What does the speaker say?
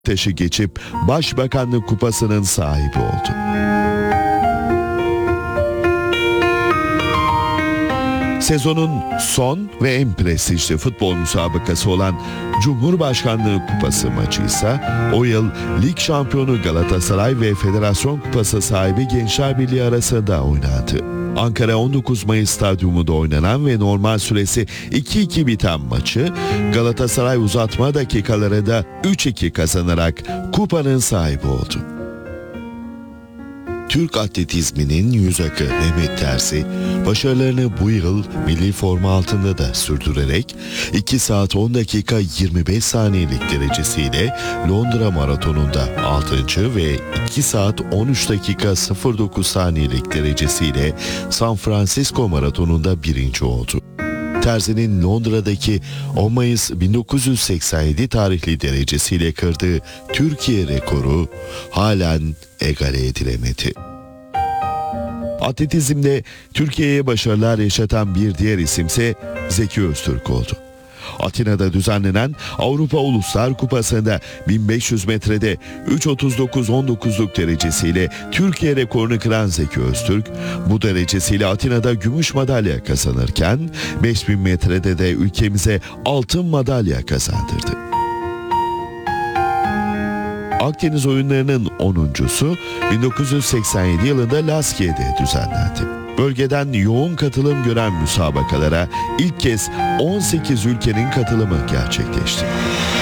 Taşı geçip Başbakanlık Kupası'nın sahibi oldu. Sezonun son ve en prestijli futbol müsabakası olan Cumhurbaşkanlığı Kupası maçı ise o yıl lig şampiyonu Galatasaray ve Federasyon Kupası sahibi Gençler Birliği arasında oynandı. Ankara 19 Mayıs Stadyumunda oynanan ve normal süresi 2-2 biten maçı Galatasaray uzatma dakikalarında 3-2 kazanarak kupanın sahibi oldu. Türk atletizminin yüz akı Mehmet Terzi, başarılarını bu yıl milli forma altında da sürdürerek 2 saat 10 dakika 25 saniyelik derecesiyle Londra Maratonu'nda 6. ve 2 saat 13 dakika 09 saniyelik derecesiyle San Francisco Maratonu'nda 1. oldu. Terzi'nin Londra'daki 10 Mayıs 1987 tarihli derecesiyle kırdığı Türkiye rekoru halen egale edilemedi. Atletizmde Türkiye'ye başarılar yaşatan bir diğer isimse Zeki Öztürk oldu. Atina'da düzenlenen Avrupa Uluslar Kupası'nda 1500 metrede 3.39.19'luk derecesiyle Türkiye rekorunu kıran Zeki Öztürk, bu derecesiyle Atina'da gümüş madalya kazanırken 5000 metrede de ülkemize altın madalya kazandırdı. Akdeniz oyunlarının 10.'su 1987 yılında Laskiye'de düzenlendi. Bölgeden yoğun katılım gören müsabakalara ilk kez 18 ülkenin katılımı gerçekleşti.